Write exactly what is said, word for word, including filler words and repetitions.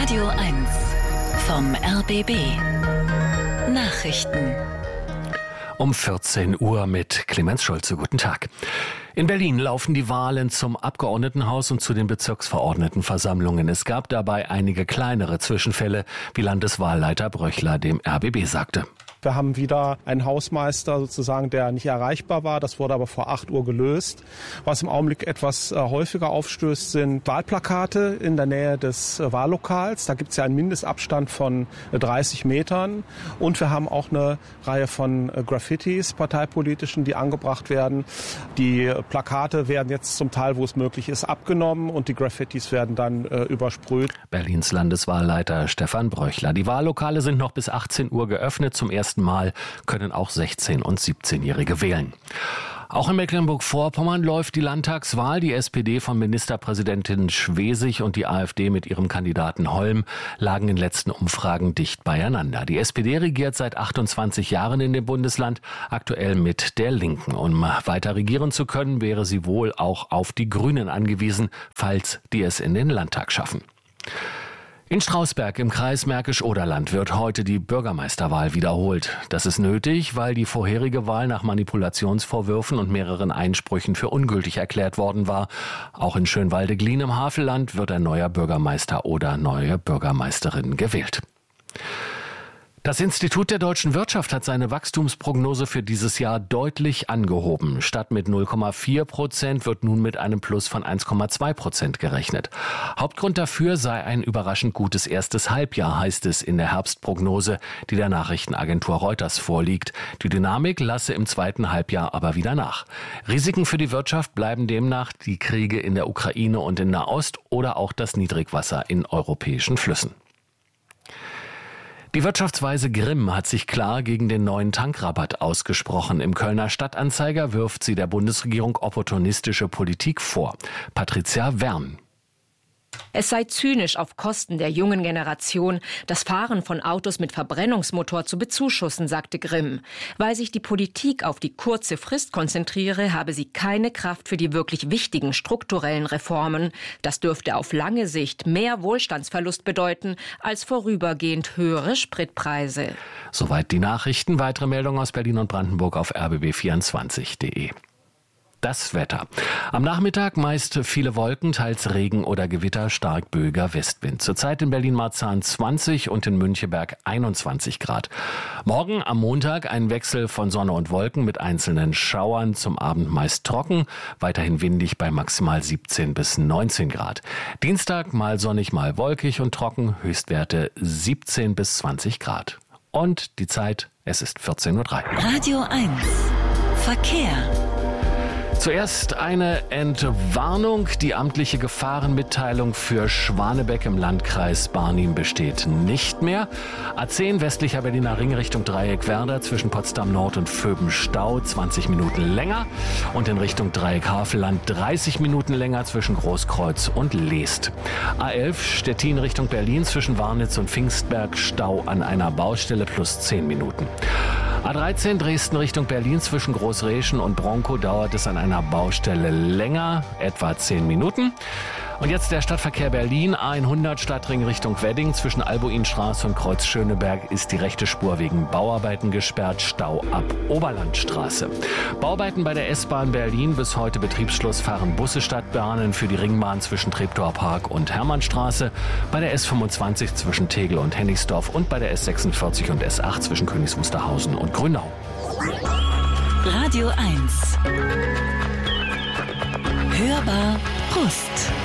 Radio eins vom R B B. Nachrichten. Um vierzehn Uhr mit Clemens Schulze. Guten Tag. In Berlin laufen die Wahlen zum Abgeordnetenhaus und zu den Bezirksverordnetenversammlungen. Es gab dabei einige kleinere Zwischenfälle, wie Landeswahlleiter Bröchler dem R B B sagte. Wir haben wieder einen Hausmeister sozusagen, der nicht erreichbar war. Das wurde aber vor acht Uhr gelöst. Was im Augenblick etwas äh, häufiger aufstößt, sind Wahlplakate in der Nähe des äh, Wahllokals. Da gibt es ja einen Mindestabstand von äh, dreißig Metern. Und wir haben auch eine Reihe von äh, Graffitis, parteipolitischen, die angebracht werden. Die äh, Plakate werden jetzt zum Teil, wo es möglich ist, abgenommen und die Graffitis werden dann äh, übersprüht. Berlins Landeswahlleiter Stefan Bröchler. Die Wahllokale sind noch bis achtzehn Uhr geöffnet. Zum ersten Mal können auch sechzehn- und siebzehnjährige wählen. Auch in Mecklenburg-Vorpommern läuft die Landtagswahl. Die S P D von Ministerpräsidentin Schwesig und die AfD mit ihrem Kandidaten Holm lagen in letzten Umfragen dicht beieinander. Die S P D regiert seit achtundzwanzig Jahren in dem Bundesland, aktuell mit der Linken. Um weiter regieren zu können, wäre sie wohl auch auf die Grünen angewiesen, falls die es in den Landtag schaffen. In Strausberg im Kreis Märkisch-Oderland wird heute die Bürgermeisterwahl wiederholt. Das ist nötig, weil die vorherige Wahl nach Manipulationsvorwürfen und mehreren Einsprüchen für ungültig erklärt worden war. Auch in Schönwalde-Glien im Havelland wird ein neuer Bürgermeister oder neue Bürgermeisterin gewählt. Das Institut der deutschen Wirtschaft hat seine Wachstumsprognose für dieses Jahr deutlich angehoben. Statt mit null Komma vier Prozent wird nun mit einem Plus von eins Komma zwei Prozent gerechnet. Hauptgrund dafür sei ein überraschend gutes erstes Halbjahr, heißt es in der Herbstprognose, die der Nachrichtenagentur Reuters vorliegt. Die Dynamik lasse im zweiten Halbjahr aber wieder nach. Risiken für die Wirtschaft bleiben demnach die Kriege in der Ukraine und in Nahost oder auch das Niedrigwasser in europäischen Flüssen. Die Wirtschaftsweise Grimm hat sich klar gegen den neuen Tankrabatt ausgesprochen. Im Kölner Stadtanzeiger wirft sie der Bundesregierung opportunistische Politik vor. Patricia Wern. Es sei zynisch, auf Kosten der jungen Generation das Fahren von Autos mit Verbrennungsmotor zu bezuschussen, sagte Grimm. Weil sich die Politik auf die kurze Frist konzentriere, habe sie keine Kraft für die wirklich wichtigen strukturellen Reformen. Das dürfte auf lange Sicht mehr Wohlstandsverlust bedeuten als vorübergehend höhere Spritpreise. Soweit die Nachrichten. Weitere Meldungen aus Berlin und Brandenburg auf r b b vierundzwanzig punkt de. Das Wetter. Am Nachmittag meist viele Wolken, teils Regen oder Gewitter, stark böiger Westwind. Zurzeit in Berlin-Marzahn zwanzig und in Müncheberg einundzwanzig Grad. Morgen am Montag ein Wechsel von Sonne und Wolken mit einzelnen Schauern, zum Abend meist trocken, weiterhin windig bei maximal siebzehn bis neunzehn Grad. Dienstag mal sonnig, mal wolkig und trocken, Höchstwerte siebzehn bis zwanzig Grad. Und die Zeit, es ist vierzehn Uhr drei. Radio eins Verkehr. Zuerst eine Entwarnung. Die amtliche Gefahrenmitteilung für Schwanebeck im Landkreis Barnim besteht nicht mehr. A zehn westlicher Berliner Ring Richtung Dreieck Werder zwischen Potsdam Nord und Vöben Stau zwanzig Minuten länger. Und in Richtung Dreieck Havelland dreißig Minuten länger zwischen Großkreuz und Leest. A elf Stettin Richtung Berlin zwischen Warnitz und Pfingstberg Stau an einer Baustelle plus zehn Minuten. A dreizehn Dresden Richtung Berlin zwischen Großreschen und Bronkow dauert es an einer Baustelle länger, etwa zehn Minuten. Und jetzt der Stadtverkehr Berlin. A hundert Stadtring Richtung Wedding zwischen Albuinstraße und Kreuz Schöneberg ist die rechte Spur wegen Bauarbeiten gesperrt. Stau ab Oberlandstraße. Bauarbeiten bei der S-Bahn Berlin. Bis heute Betriebsschluss fahren Busse Stadtbahnen für die Ringbahn zwischen Treptower Park und Hermannstraße. Bei der S fünfundzwanzig zwischen Tegel und Hennigsdorf und bei der S sechsundvierzig und S acht zwischen Königs Wusterhausen und Grünau. Radio eins. Hörbar Brust.